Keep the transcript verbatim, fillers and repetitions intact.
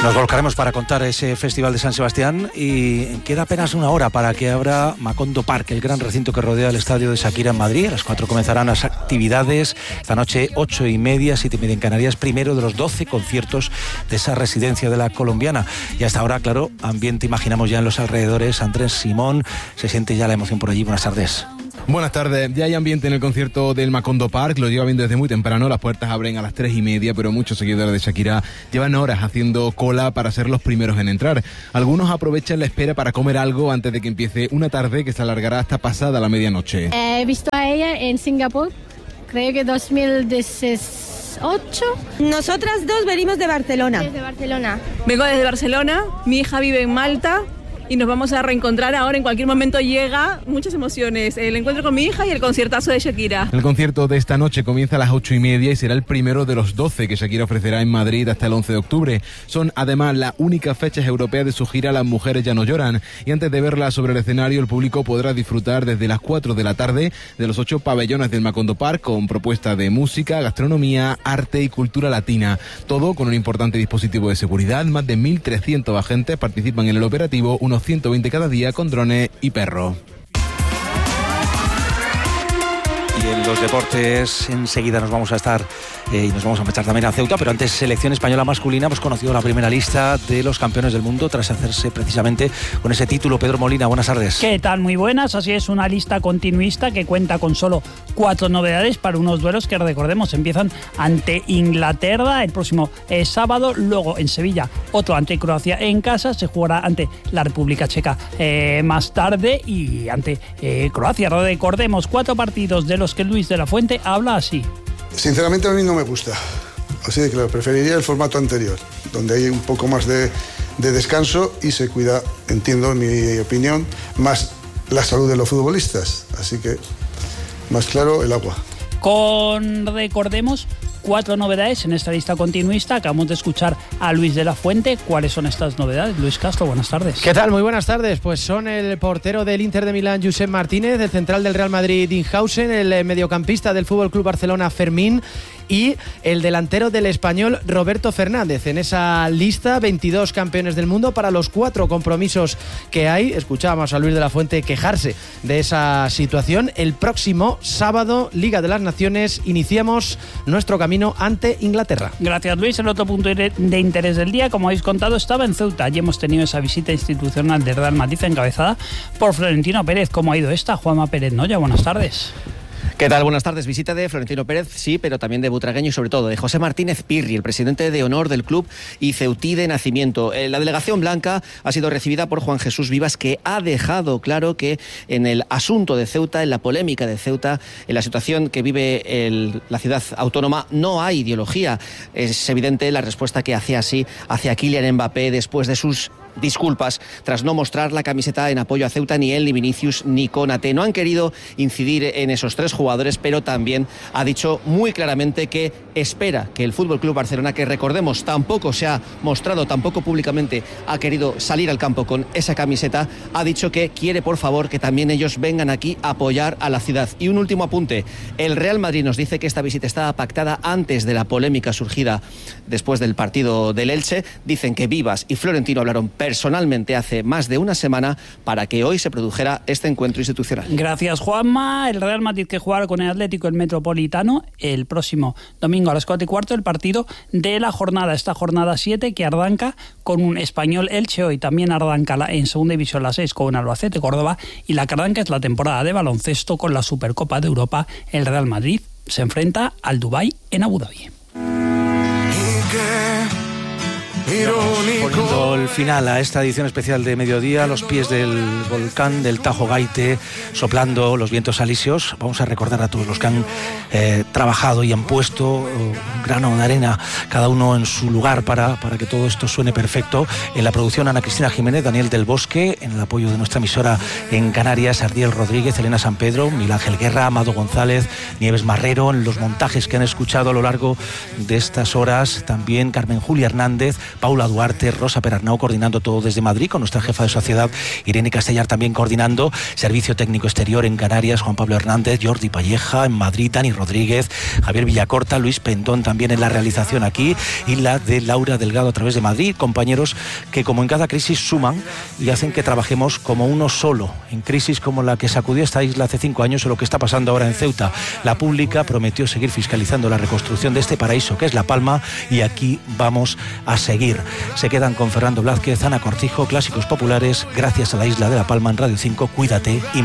Nos volcaremos para contar ese Festival de San Sebastián y queda apenas una hora para que abra Macondo Park, el gran recinto que rodea el estadio de Shakira en Madrid. A las cuatro comenzarán las actividades. Esta noche, ocho y media, siete y media en Canarias, primero de los doce conciertos de esa residencia de la colombiana. Y hasta ahora, claro, ambiente imaginamos ya en los alrededores. Andrés Simón, se siente ya la emoción por allí. Buenas tardes. Buenas tardes, ya hay ambiente en el concierto del Macondo Park, lo lleva viendo desde muy temprano, las puertas abren a las tres y media, pero muchos seguidores de Shakira llevan horas haciendo cola para ser los primeros en entrar. Algunos aprovechan la espera para comer algo antes de que empiece una tarde que se alargará hasta pasada la medianoche. He visto a ella en Singapur, creo que dos mil dieciocho. Nosotras dos venimos de Barcelona. Desde Barcelona. Vengo desde Barcelona, mi hija vive en Malta. Y nos vamos a reencontrar ahora, en cualquier momento llega, muchas emociones, el encuentro con mi hija y el conciertazo de Shakira. El concierto de esta noche comienza a las ocho y media y será el primero de los doce que Shakira ofrecerá en Madrid hasta el once de octubre. Son además las únicas fechas europeas de su gira Las Mujeres Ya No Lloran. Y antes de verla sobre el escenario, el público podrá disfrutar desde las cuatro de la tarde de los ocho pabellones del Macondo Park con propuestas de música, gastronomía, arte y cultura latina. Todo con un importante dispositivo de seguridad. Más de mil trescientos agentes participan en el operativo, unos ciento veinte cada día con drones y perros. Y en los deportes enseguida nos vamos a estar eh, y nos vamos a meter también a Ceuta, pero antes selección española masculina. Hemos conocido la primera lista de los campeones del mundo tras hacerse precisamente con ese título. Pedro Molina, buenas tardes. ¿Qué tal? Muy buenas. Así es, una lista continuista que cuenta con solo cuatro novedades para unos duelos que, recordemos, empiezan ante Inglaterra el próximo eh, sábado, luego en Sevilla otro ante Croacia en casa, se jugará ante la República Checa eh, más tarde y ante eh, Croacia. Recordemos, cuatro partidos de los que Luis de la Fuente habla así. Sinceramente a mí no me gusta, así de claro, preferiría el formato anterior, donde hay un poco más de, de descanso y se cuida, entiendo, en mi opinión, más la salud de los futbolistas, así que más claro el agua. Con, recordemos, cuatro novedades en esta lista continuista. Acabamos de escuchar a Luis de la Fuente. ¿Cuáles son estas novedades? Luis Castro, buenas tardes. ¿Qué tal? Muy buenas tardes. Pues son el portero del Inter de Milán, Josep Martínez, el central del Real Madrid, Dinhausen, el mediocampista del F C Barcelona, Fermín, y el delantero del Español, Roberto Fernández. En esa lista, veintidós campeones del mundo para los cuatro compromisos que hay. Escuchábamos a Luis de la Fuente quejarse de esa situación. El próximo sábado, Liga de las Naciones, iniciamos nuestro camino ante Inglaterra. Gracias, Luis. El otro punto de interés del día, como habéis contado, estaba en Ceuta. Allí hemos tenido esa visita institucional de Real Madrid encabezada por Florentino Pérez. ¿Cómo ha ido esta? Juanma Pérez Noya, buenas tardes. ¿Qué tal? Buenas tardes. Visita de Florentino Pérez, sí, pero también de butragueño y sobre todo de José Martínez Pirri, el presidente de honor del club y ceutí de nacimiento. La delegación blanca ha sido recibida por Juan Jesús Vivas, que ha dejado claro que en el asunto de Ceuta, en la polémica de Ceuta, en la situación que vive el, la ciudad autónoma, no hay ideología. Es evidente la respuesta que hace así hacia Kylian Mbappé después de sus disculpas tras no mostrar la camiseta en apoyo a Ceuta. Ni él, ni Vinicius, ni Konaté no han querido incidir en esos tres jugadores, pero también ha dicho muy claramente que espera que el F C Barcelona, que recordemos tampoco se ha mostrado, tampoco públicamente ha querido salir al campo con esa camiseta, ha dicho que quiere por favor que también ellos vengan aquí a apoyar a la ciudad. Y un último apunte, el Real Madrid nos dice que esta visita estaba pactada antes de la polémica surgida después del partido del Elche. Dicen que Vivas y Florentino hablaron personalmente hace más de una semana para que hoy se produjera este encuentro institucional. Gracias, Juanma. El Real Madrid que jugará con el Atlético el Metropolitano el próximo domingo a las cuatro y cuarto, el partido de la jornada, esta jornada siete, que arranca con un Español Elche. Hoy también arranca la, en segunda división la seis con un Albacete Córdoba, y la que arranca es la temporada de baloncesto con la Supercopa de Europa. El Real Madrid se enfrenta al Dubái en Abu Dhabi. Poniendo el final a esta edición especial de Mediodía, a los pies del volcán del Tajo Gaite, soplando los vientos alisios. Vamos a recordar a todos los que han eh, trabajado y han puesto un grano de arena, cada uno en su lugar, para, para que todo esto suene perfecto. En la producción, Ana Cristina Jiménez, Daniel del Bosque. En el apoyo de nuestra emisora en Canarias, Ardiel Rodríguez, Elena San Pedro, Miguel Ángel Guerra, Amado González, Nieves Marrero. En los montajes que han escuchado a lo largo de estas horas, también Carmen Julia Hernández, Paula Duarte, Martínez, Rosa Perarnau coordinando todo desde Madrid, con nuestra jefa de sociedad Irene Castellar también coordinando, Servicio Técnico Exterior en Canarias, Juan Pablo Hernández, Jordi Palleja en Madrid, Dani Rodríguez, Javier Villacorta, Luis Pendón también en la realización aquí, y la de Laura Delgado a través de Madrid, compañeros que como en cada crisis suman y hacen que trabajemos como uno solo, en crisis como la que sacudió esta isla hace cinco años o lo que está pasando ahora en Ceuta. La pública prometió seguir fiscalizando la reconstrucción de este paraíso que es La Palma, y aquí vamos a seguir. Se quedan con Fernando Blázquez, Ana Cortijo, Clásicos Populares, gracias a la isla de La Palma en Radio cinco. Cuídate y